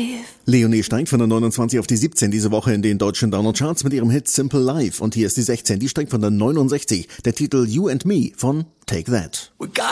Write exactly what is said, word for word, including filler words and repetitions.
Life. Leonie steigt von der neunundzwanzig auf die siebzehn diese Woche in den deutschen Download-Charts mit ihrem Hit Simple Life. Und hier ist die sechzehn, die steigt von der neunundsechzig. Der Titel You and Me von Take That. We got